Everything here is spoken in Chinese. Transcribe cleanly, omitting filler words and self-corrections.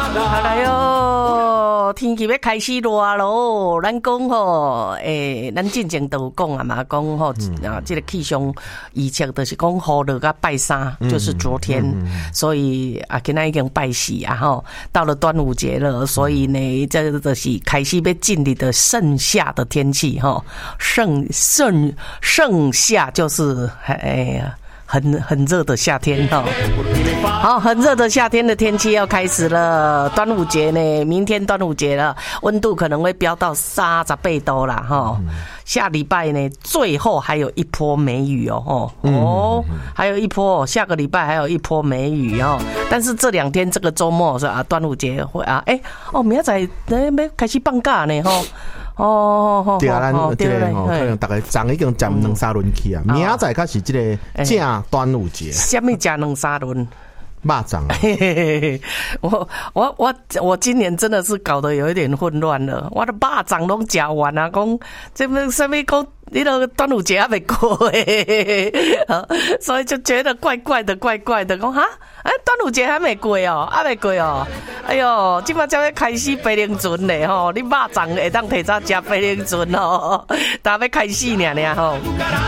好来哟，天气要开始热咯。咱讲吼，咱之前都有讲啊嘛，讲吼这个气象预测就是讲雨落到拜三，就是昨天，所以啊，今仔已经拜四啊吼，到了端午节了，所以呢，这就是开始要进入的盛夏的天气吼，盛夏就是很热的夏天哈，好，很热的夏天的天气要开始了。端午节呢，明天端午节了，温度可能会飙到38度啦哈。下礼拜呢，最后还有一波梅雨哦，还有一波，下个礼拜还有一波梅雨哦。但是这2天这个周末是啊，端午节会啊，明仔载要开始放假呢吼。 对啊，咱这个可能大概昨已经占2-3轮去啊，明仔开始这个正端午节。 什么正2-3轮？ 肉粽我今年真的是搞得有一点混乱了，我的肉粽拢吃完啊，讲这么什么讲，你都端午节还没过所以就觉得怪怪的，讲哈，端午节还没过哦，哎呦，今嘛才要开始白灵船嘞吼，你肉粽会当提早吃白灵船哦，大家要开始呢吼。